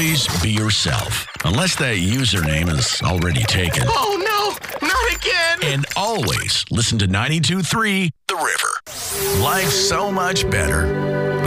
always be yourself. Unless that username is already taken. Oh, no, not again. And always listen to 92.3 The River. Life's so much better